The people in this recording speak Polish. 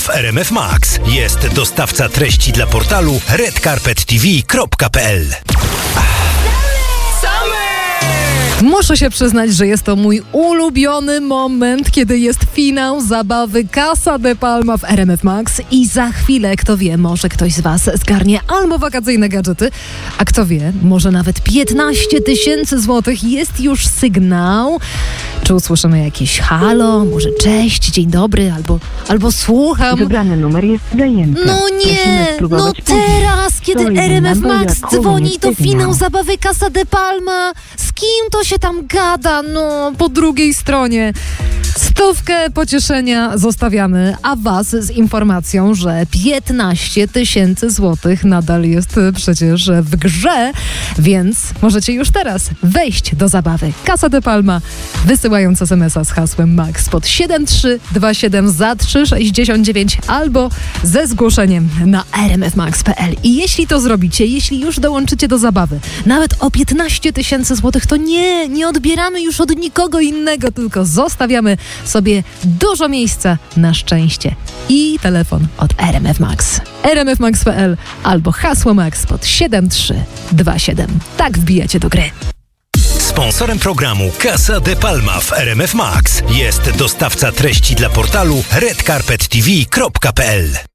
W RMF Max jest dostawca treści dla portalu redcarpettv.pl. Muszę się przyznać, że jest to mój ulubiony moment, kiedy jest finał zabawy Casa de Palma w RMF Max i za chwilę, kto wie, może ktoś z Was zgarnie albo wakacyjne gadżety, a kto wie, może nawet 15 000 złotych. Jest już sygnał. Czy usłyszymy jakieś halo, może cześć, dzień dobry, albo słucham. Wybrany numer jest zajęty. No nie, no teraz, kiedy RMF Max dzwoni, to finał zabawy Casa de Palma. Z kim to się tam gada? No, po drugiej stronie. 100 pocieszenia zostawiamy, a Was z informacją, że 15 000 złotych nadal jest przecież w grze, więc możecie już teraz wejść do zabawy Casa de Palma, wysyłając SMS-a z hasłem MAX pod 7327 za 3,69 albo ze zgłoszeniem na rmfmax.pl. I jeśli to zrobicie, jeśli już dołączycie do zabawy, nawet o 15 000 złotych, to nie odbieramy już od nikogo innego, tylko zostawiamy sobie dużo miejsca na szczęście i telefon od RMF Max. rmfmax.pl albo hasło MAX pod 7327. Tak wbijacie do gry. Sponsorem programu Casa de Palma w RMF Max jest dostawca treści dla portalu redcarpettv.pl.